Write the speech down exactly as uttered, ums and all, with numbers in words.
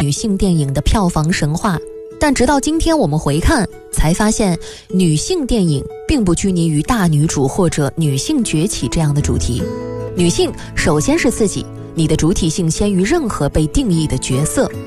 女性电影的票房神话。但直到今天我们回看，才发现女性电影并不拘泥于大女主或者女性崛起这样的主题。女性首先是自己，你的主体性先于任何被定义的角色。